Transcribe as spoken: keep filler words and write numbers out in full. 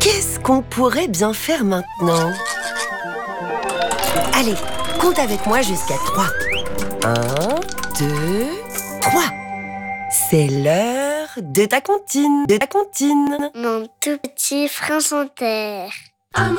Qu'est-ce qu'on pourrait bien faire maintenant? Allez, compte avec moi jusqu'à trois. Un, deux, trois. C'est l'heure de ta comptine, de ta comptine. Mon tout petit prince en terre.